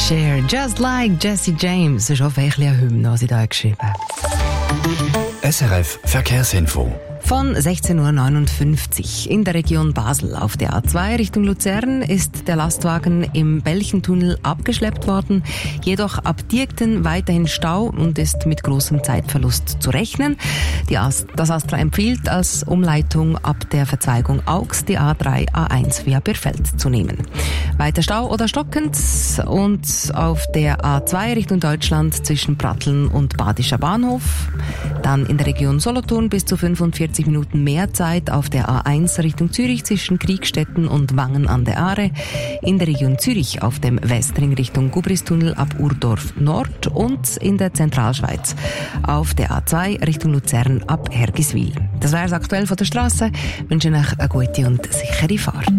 Cher, Just Like Jesse James. Das ist auch ein bisschen eine Hymne, was ich da geschrieben habe. SRF Verkehrsinfo. Von 16.59 Uhr in der Region Basel auf der A2 Richtung Luzern ist der Lastwagen im Belchentunnel abgeschleppt worden. Jedoch ab Diekten weiterhin Stau und ist mit großem Zeitverlust zu rechnen. Das Astra empfiehlt als Umleitung ab der Verzweigung Augs die A3, A1 via Birfeld zu nehmen. Weiter Stau oder stockend und auf der A2 Richtung Deutschland zwischen Pratteln und Badischer Bahnhof. Dann in der Region Solothurn bis zu 45 Minuten mehr Zeit auf der A1 Richtung Zürich zwischen Kriegstetten und Wangen an der Aare. In der Region Zürich auf dem Westring Richtung Gubristunnel ab Urdorf Nord und in der Zentralschweiz auf der A2 Richtung Luzern ab Hergiswil. Das wäre es aktuell von der Straße. Ich wünsche euch eine gute und sichere Fahrt.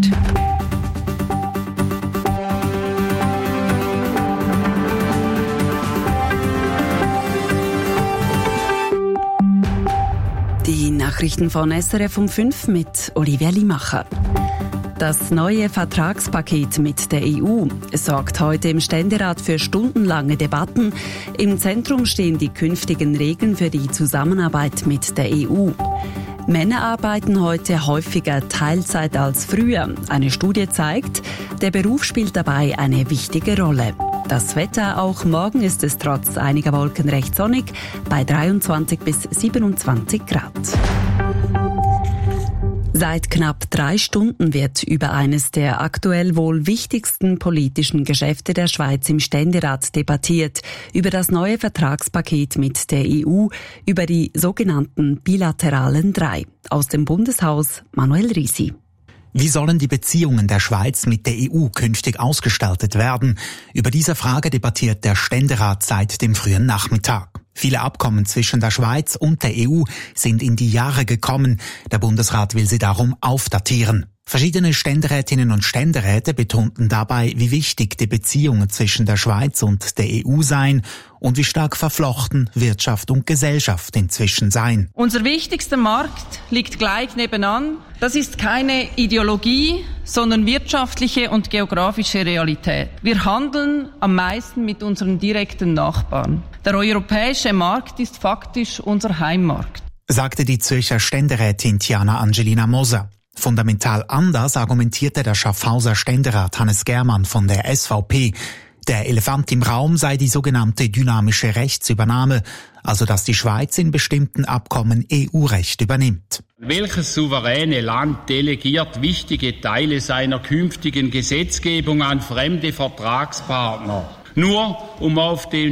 Die Nachrichten von SRF um 5 mit Olivia Limacher. Das neue Vertragspaket mit der EU sorgt heute im Ständerat für stundenlange Debatten. Im Zentrum stehen die künftigen Regeln für die Zusammenarbeit mit der EU. Männer arbeiten heute häufiger Teilzeit als früher. Eine Studie zeigt, der Beruf spielt dabei eine wichtige Rolle. Das Wetter, auch morgen ist es trotz einiger Wolken recht sonnig, bei 23 bis 27 Grad. Seit knapp 3 Stunden wird über eines der aktuell wohl wichtigsten politischen Geschäfte der Schweiz im Ständerat debattiert, über das neue Vertragspaket mit der EU, über die sogenannten bilateralen 3. Aus dem Bundeshaus Manuel Risi. Wie sollen die Beziehungen der Schweiz mit der EU künftig ausgestaltet werden? Über diese Frage debattiert der Ständerat seit dem frühen Nachmittag. Viele Abkommen zwischen der Schweiz und der EU sind in die Jahre gekommen. Der Bundesrat will sie darum aufdatieren. Verschiedene Ständerätinnen und Ständeräte betonten dabei, wie wichtig die Beziehungen zwischen der Schweiz und der EU seien und wie stark verflochten Wirtschaft und Gesellschaft inzwischen seien. Unser wichtigster Markt liegt gleich nebenan. Das ist keine Ideologie, sondern wirtschaftliche und geografische Realität. Wir handeln am meisten mit unseren direkten Nachbarn. Der europäische Markt ist faktisch unser Heimmarkt, sagte die Zürcher Ständerätin Tiana Angelina Moser. Fundamental anders argumentierte der Schaffhauser Ständerat Hannes Germann von der SVP. Der Elefant im Raum sei die sogenannte dynamische Rechtsübernahme, also dass die Schweiz in bestimmten Abkommen EU-Recht übernimmt. Welches souveräne Land delegiert wichtige Teile seiner künftigen Gesetzgebung an fremde Vertragspartner, nur um auf den